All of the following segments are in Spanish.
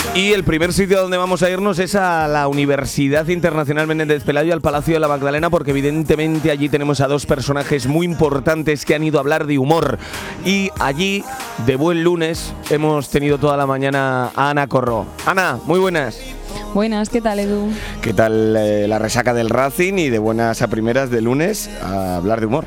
Y el primer sitio donde vamos a irnos es a la Universidad Internacional Menéndez Pelayo, al Palacio de la Magdalena, porque evidentemente allí tenemos a dos personajes muy importantes que han ido a hablar de humor. Y allí, de buen lunes, hemos tenido toda la mañana a Ana Corro. Ana, muy buenas. Buenas, ¿qué tal, Edu? ¿Qué tal la resaca del Racing y de buenas a primeras de lunes a hablar de humor?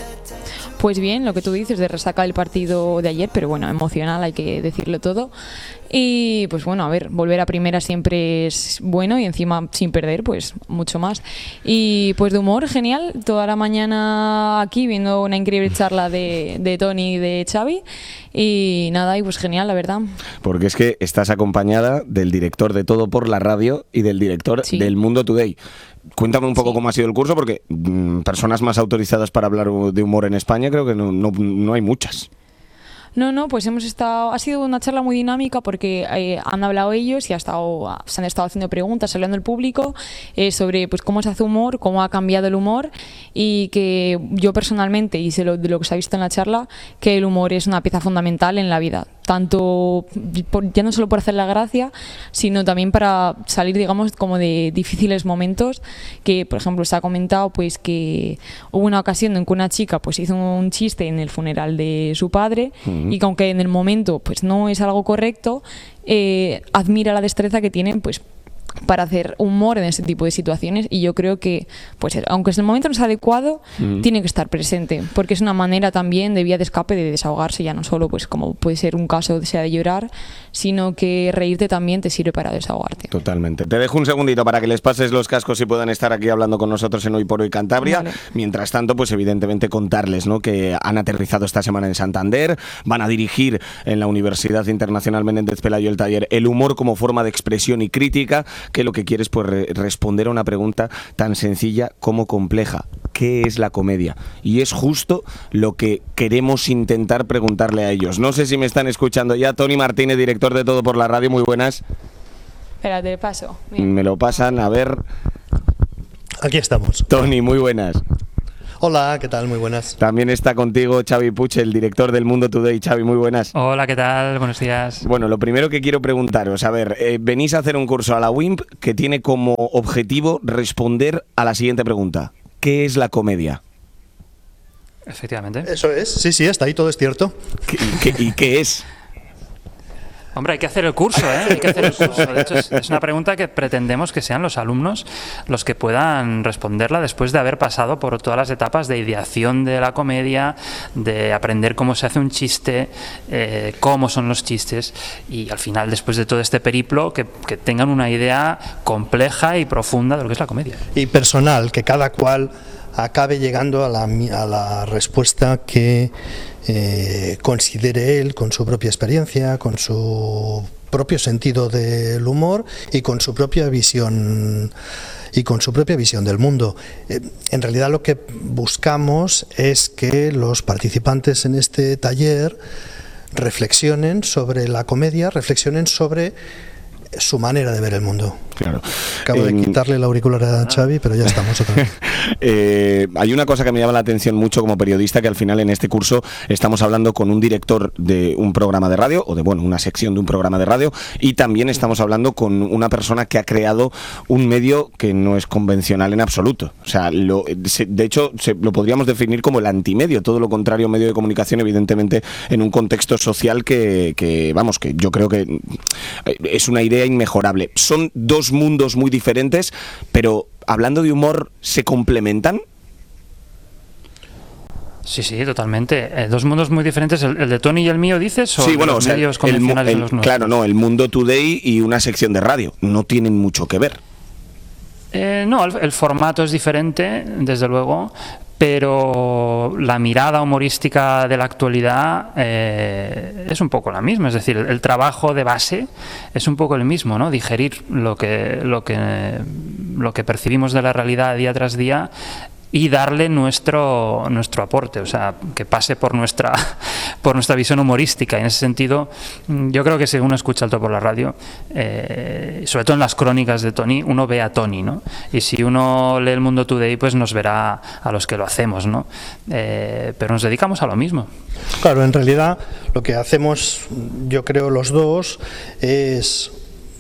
Pues bien, lo que tú dices de resaca el partido de ayer, pero bueno, emocional, hay que decirlo todo. Y pues bueno, a ver, volver a primera siempre es bueno y encima sin perder, pues mucho más. Y pues de humor, genial, toda la mañana aquí viendo una increíble charla de Tony y de Xavi. Y nada, y pues genial, la verdad. Porque es que estás acompañada del director de Todo por la Radio y del director del Mundo Today. Cuéntame un poco cómo ha sido el curso, porque personas más autorizadas para hablar de humor en España creo que no hay muchas. No, pues ha sido una charla muy dinámica porque han hablado ellos y se han estado haciendo preguntas, hablando al público sobre pues cómo se hace humor, cómo ha cambiado el humor, y que yo personalmente, y sé de lo que se ha visto en la charla, que el humor es una pieza fundamental en la vida, tanto ya no solo por hacer la gracia, sino también para salir, digamos, como de difíciles momentos, que por ejemplo se ha comentado pues que hubo una ocasión en que una chica pues hizo un chiste en el funeral de su padre, y que aunque en el momento pues no es algo correcto, admira la destreza que tienen pues para hacer humor en ese tipo de situaciones. Y yo creo que pues aunque en el momento no es adecuado, tiene que estar presente, porque es una manera también de vía de escape, de desahogarse, ya no solo pues como puede ser un caso sea de llorar, sino que reírte también te sirve para desahogarte. Totalmente. Te dejo un segundito para que les pases los cascos y puedan estar aquí hablando con nosotros en Hoy por Hoy Cantabria. Vale. Mientras tanto, pues evidentemente contarles, ¿no?, que han aterrizado esta semana en Santander, van a dirigir en la Universidad Internacional Menéndez Pelayo el taller El humor como forma de expresión y crítica, que lo que quiere es pues responder a una pregunta tan sencilla como compleja: ¿qué es la comedia? Y es justo lo que queremos intentar preguntarle a ellos. No sé si me están escuchando ya. Tony Martínez, director de Todo por la Radio, muy buenas. Espérate, paso. Bien. Me lo pasan, a ver. Aquí estamos. Tony, muy buenas. Hola, ¿qué tal? Muy buenas. También está contigo Xavi Puig, el director del Mundo Today. Xavi, muy buenas. Hola, ¿qué tal? Buenos días. Bueno, lo primero que quiero preguntaros, a ver, venís a hacer un curso a la WIMP que tiene como objetivo responder a la siguiente pregunta: ¿qué es la comedia? Efectivamente. Eso es, sí, hasta ahí todo es cierto. ¿Y qué es? Hombre, hay que hacer el curso, ¿eh? Hay que hacer el curso. De hecho, es una pregunta que pretendemos que sean los alumnos los que puedan responderla después de haber pasado por todas las etapas de ideación de la comedia, de aprender cómo se hace un chiste, cómo son los chistes, y al final, después de todo este periplo, que tengan una idea compleja y profunda de lo que es la comedia. Y personal, que cada cual acabe llegando a la respuesta que considere él, con su propia experiencia, con su propio sentido del humor y con su propia visión del mundo. En realidad lo que buscamos es que los participantes en este taller reflexionen sobre la comedia, reflexionen sobre su manera de ver el mundo. Claro. Acabo de quitarle el auricular a Xavi, pero ya estamos otra vez. Hay una cosa que me llama la atención mucho como periodista, que al final en este curso estamos hablando con un director de un programa de radio, o de una sección de un programa de radio, y también estamos hablando con una persona que ha creado un medio que no es convencional en absoluto. O sea, de hecho, lo podríamos definir como el antimedio, todo lo contrario, medio de comunicación, evidentemente en un contexto social que yo creo que es una idea inmejorable. Son dos mundos muy diferentes, pero hablando de humor, ¿se complementan? Sí, totalmente. Dos mundos muy diferentes. ¿El de Tony y el mío dices? ¿O sí, los medios convencionales de los nuestros? Claro, no, el Mundo Today y una sección de radio no tienen mucho que ver. No, el formato es diferente, desde luego, pero la mirada humorística de la actualidad es un poco la misma. Es decir, el trabajo de base es un poco el mismo, ¿no? Digerir lo que percibimos de la realidad día tras día y darle nuestro aporte, o sea, que pase por nuestra visión humorística. Y en ese sentido, yo creo que si uno escucha el Todo por la Radio, sobre todo en las crónicas de Tony, uno ve a Tony, ¿no? Y si uno lee el Mundo Today, pues nos verá a los que lo hacemos, ¿no? Pero nos dedicamos a lo mismo. Claro, en realidad lo que hacemos, yo creo, los dos es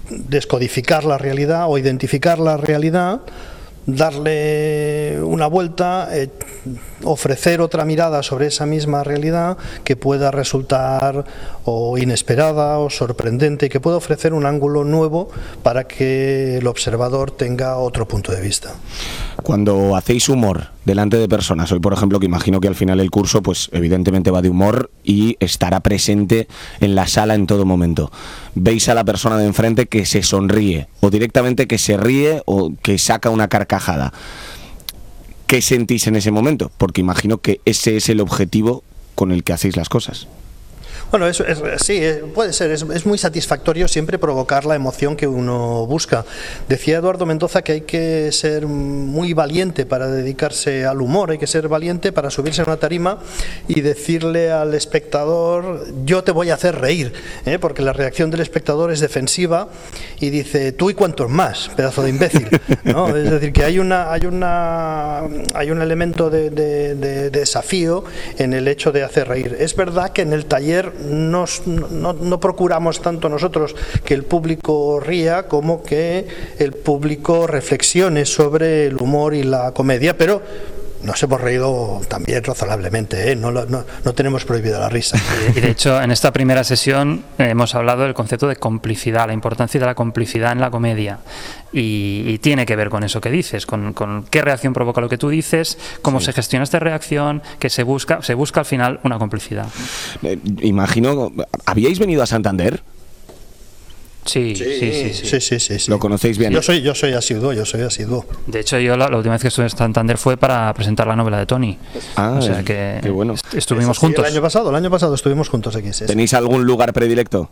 descodificar la realidad o identificar la realidad, darle una vuelta, ofrecer otra mirada sobre esa misma realidad que pueda resultar o inesperada o sorprendente, que pueda ofrecer un ángulo nuevo para que el observador tenga otro punto de vista. Cuando hacéis humor delante de personas, hoy por ejemplo, que imagino que al final el curso pues evidentemente va de humor y estará presente en la sala en todo momento, veis a la persona de enfrente que se sonríe o directamente que se ríe o que saca una carcajada, ¿qué sentís en ese momento? Porque imagino que ese es el objetivo con el que hacéis las cosas. Bueno, sí, puede ser, es muy satisfactorio siempre provocar la emoción que uno busca. Decía Eduardo Mendoza que hay que ser muy valiente para dedicarse al humor, hay que ser valiente para subirse a una tarima y decirle al espectador, yo te voy a hacer reír, porque la reacción del espectador es defensiva y dice, tú y cuantos más, pedazo de imbécil, ¿no? Es decir, que hay un elemento de desafío en el hecho de hacer reír. Es verdad que en el taller no procuramos tanto nosotros que el público ría como que el público reflexione sobre el humor y la comedia, pero nos hemos reído también razonablemente, no tenemos prohibida la risa. Y de hecho, en esta primera sesión hemos hablado del concepto de complicidad, la importancia de la complicidad en la comedia. Y tiene que ver con eso que dices, con qué reacción provoca lo que tú dices, cómo se gestiona esta reacción, que se busca al final una complicidad. Imagino, ¿habíais venido a Santander? Sí. ¿Lo conocéis bien? Yo soy asiduo. De hecho, yo la última vez que estuve en Santander fue para presentar la novela de Tony. O sea que qué bueno. Estuvimos juntos. El año pasado estuvimos juntos aquí. Sí. ¿Tenéis algún lugar predilecto?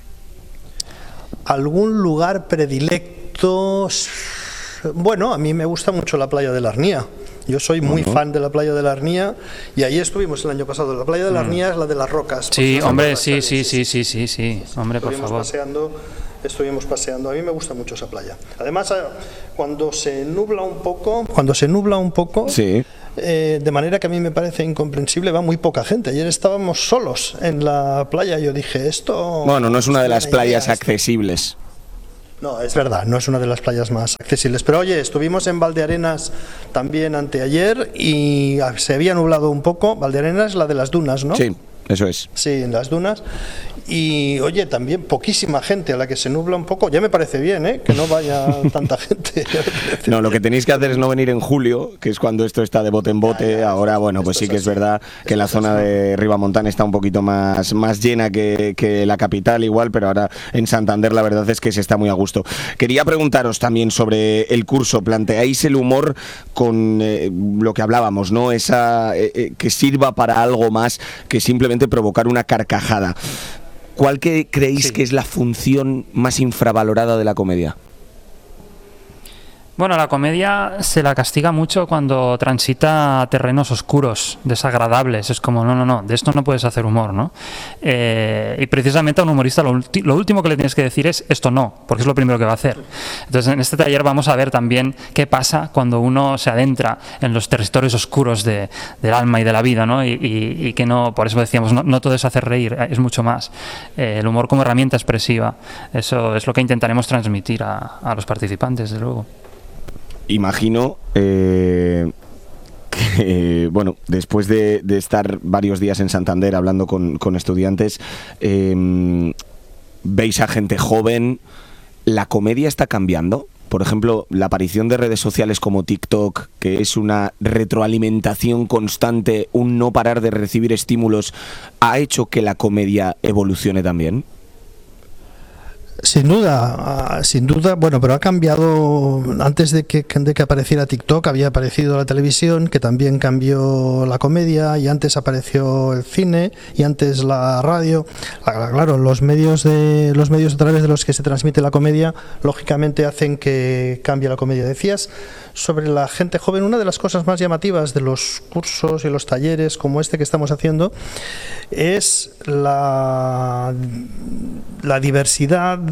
¿Algún lugar predilecto? Bueno, a mí me gusta mucho la playa de la Arnía. Yo soy muy fan de la playa de la Arnía y ahí estuvimos el año pasado. La playa de la Arnía es la de las rocas. Sí, hombre, sí. Hombre, por favor. Estuvimos paseando. A mí me gusta mucho esa playa. Además, cuando se nubla un poco, sí. De manera que a mí me parece incomprensible, va muy poca gente. Ayer estábamos solos en la playa. Yo dije, esto... Bueno, no es una de las playas accesibles. No, es verdad, no es una de las playas más accesibles. Pero oye, estuvimos en Valdearenas también anteayer y se había nublado un poco. Valdearenas es la de las dunas, ¿no? Sí, eso es. Sí, en las dunas. Y oye, también poquísima gente, a la que se nubla un poco. Ya me parece bien, que no vaya tanta gente. No, lo que tenéis que hacer es no venir en julio, que es cuando esto está de bote en bote. Ahora, bueno, pues sí que es verdad que la zona de Ribamontana está un poquito más llena que la capital igual, pero ahora en Santander la verdad es que se está muy a gusto. Quería preguntaros también sobre el curso. ¿Planteáis el humor con lo que hablábamos, ¿no? Que sirva para algo más que simplemente provocar una carcajada? ¿Cuál creéis que es la función más infravalorada de la comedia? Bueno, la comedia se la castiga mucho cuando transita a terrenos oscuros, desagradables. Es como, no, de esto no puedes hacer humor, ¿no? Y precisamente a un humorista lo último que le tienes que decir es esto no, porque es lo primero que va a hacer. Entonces, en este taller vamos a ver también qué pasa cuando uno se adentra en los territorios oscuros del alma y de la vida, ¿no? Y que no, por eso decíamos, no todo es hacer reír, es mucho más. El humor como herramienta expresiva, eso es lo que intentaremos transmitir a los participantes, desde luego. Imagino que, bueno, después de estar varios días en Santander hablando con estudiantes, veis a gente joven. ¿La comedia está cambiando? Por ejemplo, la aparición de redes sociales como TikTok, que es una retroalimentación constante, un no parar de recibir estímulos, ¿ha hecho que la comedia evolucione también? Sin duda, bueno, pero ha cambiado. Antes de que apareciera TikTok había aparecido la televisión, que también cambió la comedia, y antes apareció el cine, y antes la radio. Claro, los medios a través de los que se transmite la comedia, lógicamente hacen que cambie la comedia. Decías sobre la gente joven, una de las cosas más llamativas de los cursos y los talleres como este que estamos haciendo es la diversidad de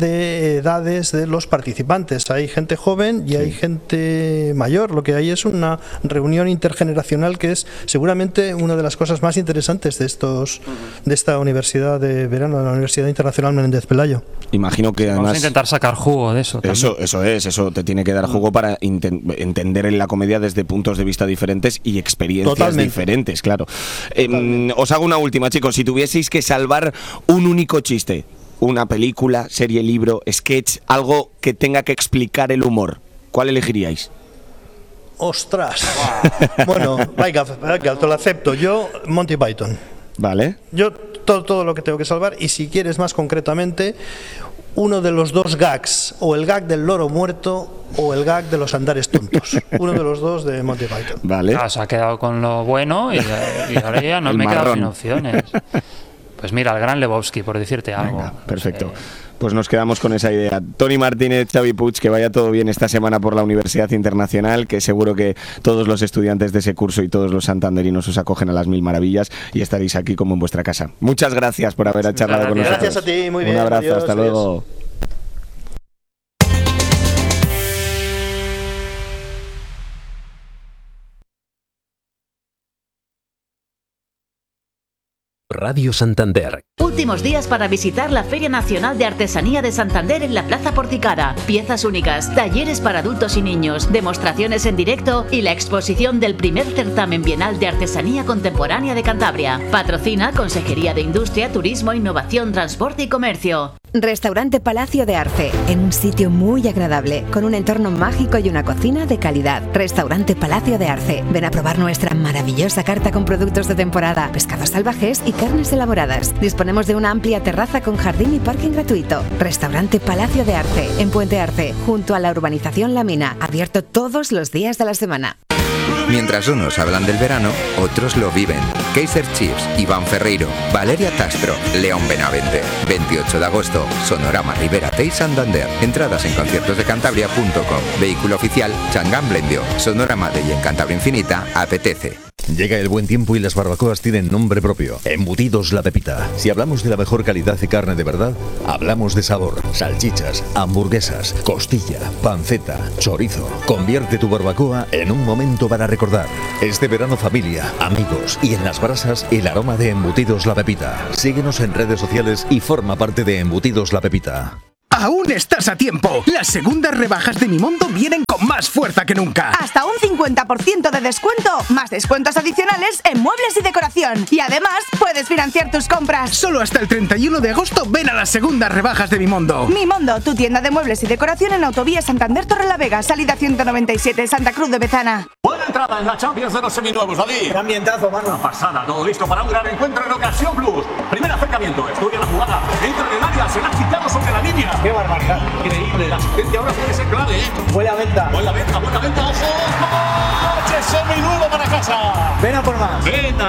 de edades de los participantes. Hay gente joven y hay gente mayor. Lo que hay es una reunión intergeneracional que es seguramente una de las cosas más interesantes de esta universidad de verano, la Universidad Internacional Menéndez Pelayo. Imagino que además... Vamos a intentar sacar jugo de eso también. Eso te tiene que dar jugo para entender en la comedia desde puntos de vista diferentes y experiencias diferentes, claro. Os hago una última, chicos. Si tuvieseis que salvar un único chiste, una película, serie, libro, sketch, algo que tenga que explicar el humor, ¿cuál elegiríais? ¡Ostras! Bueno, venga, te lo acepto. Yo, Monty Python. Vale. Yo todo lo que tengo que salvar, y si quieres más concretamente, uno de los dos gags, o el gag del loro muerto o el gag de los andares tontos. Uno de los dos de Monty Python. Vale. Se ha quedado con lo bueno y ahora ya no me he quedado sin opciones. Pues mira, el gran Lebowski, por decirte algo. Venga, perfecto. Pues nos quedamos con esa idea. Toni Martínez, Xavi Puig, que vaya todo bien esta semana por la Universidad Internacional, que seguro que todos los estudiantes de ese curso y todos los santanderinos os acogen a las mil maravillas y estaréis aquí como en vuestra casa. Muchas gracias por haber charlado con nosotros. Gracias a ti, muy bien. Un abrazo, adiós, hasta luego. Radio Santander. Últimos días para visitar la Feria Nacional de Artesanía de Santander en la Plaza Porticara. Piezas únicas, talleres para adultos y niños, demostraciones en directo y la exposición del primer certamen bienal de artesanía contemporánea de Cantabria. Patrocina Consejería de Industria, Turismo, Innovación, Transporte y Comercio. Restaurante Palacio de Arce, en un sitio muy agradable, con un entorno mágico y una cocina de calidad. Restaurante Palacio de Arce. Ven a probar nuestra maravillosa carta con productos de temporada, pescados salvajes y carnes elaboradas. Disponemos de una amplia terraza con jardín y parking gratuito. Restaurante Palacio de Arce, en Puente Arce, junto a la urbanización La Mina, abierto todos los días de la semana. Mientras unos hablan del verano, otros lo viven. Kaiser Chiefs, Iván Ferreiro, Valeria Castro, León Benavente. 28 de agosto, Sonorama Ribera Tei Santander. Entradas en conciertosdecantabria.com. Vehículo oficial, Changán Blendio. Sonorama de y en Cantabria Infinita, apetece. Llega el buen tiempo y las barbacoas tienen nombre propio. Embutidos La Pepita. Si hablamos de la mejor calidad de carne de verdad, hablamos de sabor. Salchichas, hamburguesas, costilla, panceta, chorizo. Convierte tu barbacoa en un momento para recordar. Este verano, familia, amigos y en las brasas, el aroma de Embutidos La Pepita. Síguenos en redes sociales y forma parte de Embutidos La Pepita. ¡Aún estás a tiempo! Las segundas rebajas de Mimondo vienen con más fuerza que nunca. Hasta un 50% de descuento, más descuentos adicionales en muebles y decoración. Y además, puedes financiar tus compras. Solo hasta el 31 de agosto ven a las segundas rebajas de Mimondo. Mimondo, tu tienda de muebles y decoración en Autovía Santander Torrelavega, salida 197, Santa Cruz de Bezana. Buena entrada en la Champions de los seminuevos, David. ¡Qué ambientazo, mano! Una pasada, todo listo para un gran encuentro en Ocasión Plus. Primer acercamiento, estudia la jugada, entra en el área, se la ha quitado sobre la línea. ¡Qué barbaridad! Increíble, la asistencia ahora puede ser clave, ¿eh? Buena venta, ojo. ¡Seminuevo para casa! Ven a por más. Ven